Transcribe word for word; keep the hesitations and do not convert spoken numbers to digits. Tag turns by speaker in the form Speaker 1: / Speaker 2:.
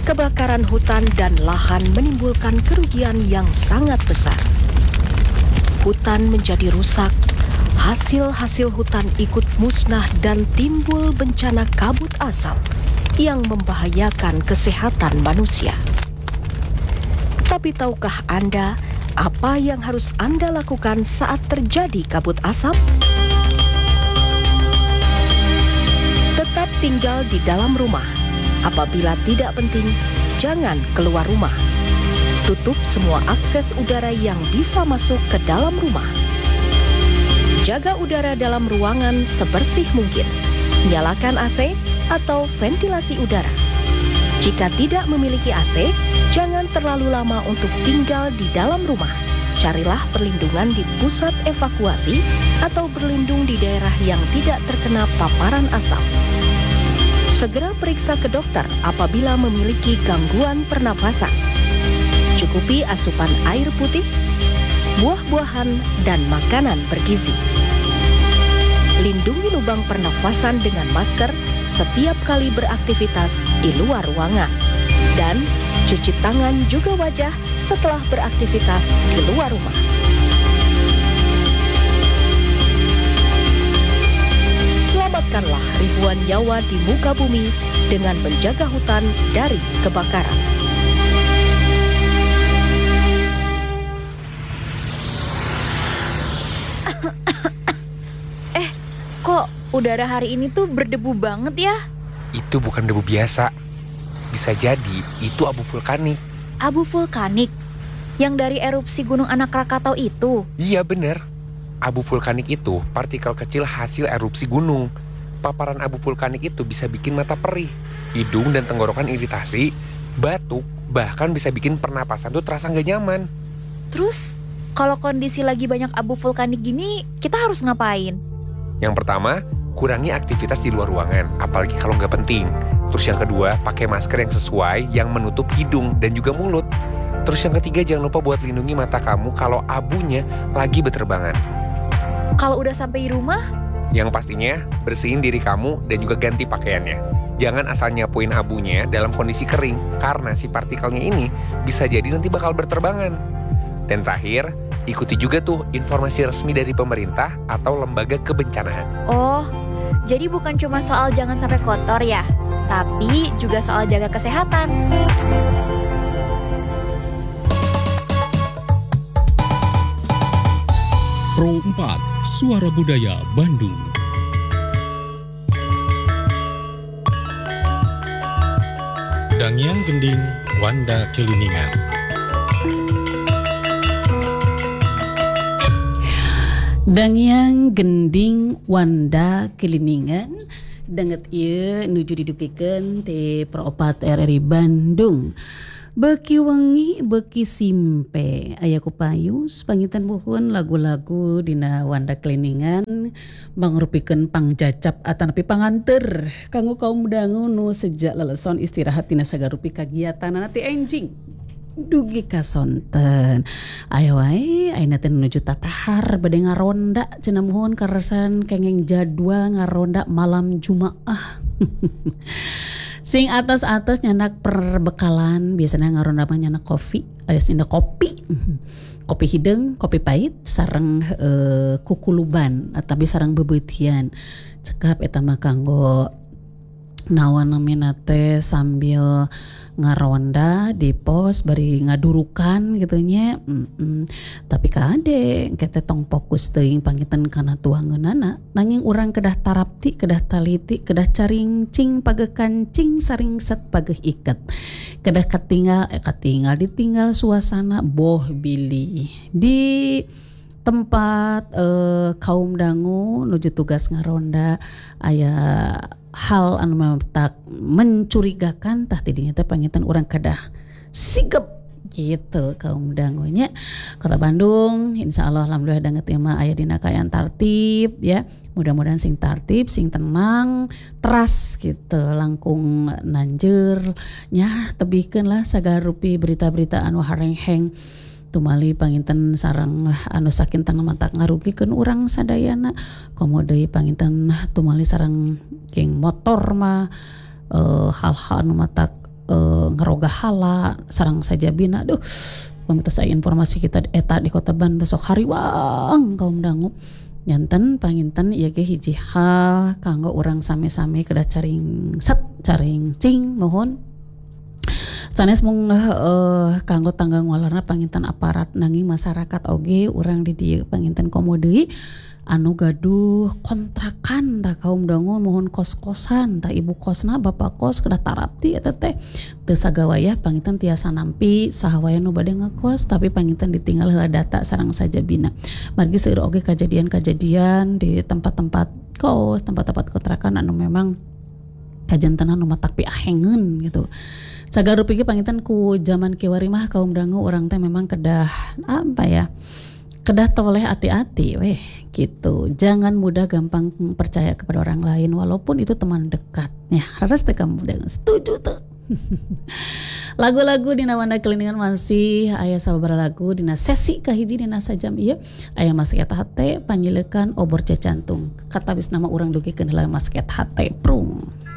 Speaker 1: Kebakaran hutan dan lahan menimbulkan kerugian yang sangat besar. Hutan menjadi rusak, hasil-hasil hutan ikut musnah dan timbul bencana kabut asap yang membahayakan kesehatan manusia. Tapi tahukah Anda apa yang harus Anda lakukan saat terjadi kabut asap? Tetap tinggal di dalam rumah. Apabila tidak penting, jangan keluar rumah. Tutup semua akses udara yang bisa masuk ke dalam rumah. Jaga udara dalam ruangan sebersih mungkin. Nyalakan A C atau ventilasi udara. Jika tidak memiliki A C, jangan terlalu lama untuk tinggal di dalam rumah. Carilah perlindungan di pusat evakuasi atau berlindung di daerah yang tidak terkena paparan asap. Segera periksa ke dokter apabila memiliki gangguan pernapasan. Cukupi asupan air putih, buah-buahan, dan makanan bergizi. Lindungi lubang pernafasan dengan masker setiap kali beraktivitas di luar ruangan. Dan cuci tangan juga wajah setelah beraktivitas di luar rumah. Selamatkanlah ribuan nyawa di muka bumi dengan menjaga hutan dari kebakaran.
Speaker 2: Eh, kok udara hari ini tuh berdebu banget ya?
Speaker 3: Itu bukan debu biasa. Bisa jadi itu abu vulkanik.
Speaker 2: Abu vulkanik? Yang dari erupsi Gunung Anak Krakatau itu?
Speaker 3: Iya bener. Abu vulkanik itu partikel kecil hasil erupsi gunung. Paparan abu vulkanik itu bisa bikin mata perih, hidung dan tenggorokan iritasi, batuk, bahkan bisa bikin pernapasan tuh terasa gak nyaman.
Speaker 2: Terus, kalau kondisi lagi banyak abu vulkanik gini, kita harus ngapain?
Speaker 3: Yang pertama, kurangi aktivitas di luar ruangan, apalagi kalau gak penting. Terus yang kedua, pakai masker yang sesuai, yang menutup hidung dan juga mulut. Terus yang ketiga, jangan lupa buat lindungi mata kamu kalau abunya lagi berterbangan.
Speaker 2: Kalau udah sampai di rumah?
Speaker 3: Yang pastinya, bersihin diri kamu dan juga ganti pakaiannya. Jangan asal nyapuin abunya dalam kondisi kering, karena si partikelnya ini bisa jadi nanti bakal berterbangan. Dan terakhir, ikuti juga tuh informasi resmi dari pemerintah atau lembaga kebencanaan.
Speaker 2: Oh, jadi bukan cuma soal jangan sampai kotor ya, tapi juga soal jaga kesehatan.
Speaker 4: Pro empat, Suara Budaya Bandung. Dangiang Gending, Wanda Keliningan.
Speaker 5: Dangiang Gending, Wanda Keliningan. Denget ieu nuju didukikeun ti Pro empat R R I Bandung. Beki wengi beki simpe aya kupayus pangitan buhun lagu-lagu dina Wanda Keliningan mangrupikeun pangjacap atanapi panganter kanggo kaum dangu nu sejak leleson istirahat dina sagarupi kagiatanana ti enjing dugi kasonten aya wae ayeuna teh nuju tatahar bade ngaronda cenah muhun karesan kenging jadwal ngaronda malam Jumaah. Sing atas-atas nyanak perbekalan biasanya ngaronda mah nyanak kopi alias nyanak kopi kopi hideng kopi pahit sareng uh, kukuluban tapi sareng bebeutian cekap eta mah kanggo nawan namina teh sambil ngaronda di pos bari ngadurukan gitu nya. Tapi kade kita tong fokus teuing pangitan kana tuangeunana nanging urang kedah tarapti kedah taliti kedah caringcing pageh kancing saring set pageh iket kedah katinggal eh katinggal ditinggal suasana boh bilih di tempat eh, kaum dangu nuju tugas ngaronda aya hal anu tak mencurigakan tah tidinya teh pangitan urang kedah sigep gitu kaum dangunya Kota Bandung insyaallah alhamdulillah danget mah aya dina kaayaan tartib ya mudah-mudahan sing tartib sing tenang teras gitu langkung nanjeur nya tebihkeun lah sagarupi berita-berita anu harengheng tumali panginten sareng anu sakinten mata ngarugikeun urang sadayana komo deui panginten tumali sareng king motor mah uh, hal-hal anu mata uh, ngeroga hala sarang saja bina. Duh, pamita saya informasi kita eta di Kota Bandung sok hariwang kaum dangu. Nyanten panginten ieu ge hiji hal kanggo urang sami-sami kedah caring set caring cing mohon sanes mung uh, kanggo tanggang walarna panginten aparat nanging masyarakat oge urang di dieu panginten komo deui anu gaduh kontrakan tak kaum dangu mohon kos-kosan tak ibu kosna bapak kos kedah tarapti eta teh teu sagawayah panginten tiasa nampi saha wae nu bade ngekos tapi panginten ditinggal heula data sareng saja bina margi seueur oge kajadian-kajadian di tempat-tempat kos tempat-tempat kontrakan anu memang kajantenan nu matak piahengeun gitu. Sagarup iki panginten ku zaman kiwari mah kaum dangu urang teh memang kedah apa ya kedah toleh hati-hati weh gitu. Jangan mudah gampang percaya kepada orang lain walaupun itu teman dekat. Ya, harus teh kamu setuju tuh. Lagu-lagu dina Wanda Keliningan masih aya sababaraha lagu dina sesi kahiji dina sajam ieu aya Mas Eta Hate panyilekan obor cacantung. Kata bis nama urang dugikeun heula Mas Eta Hate prung.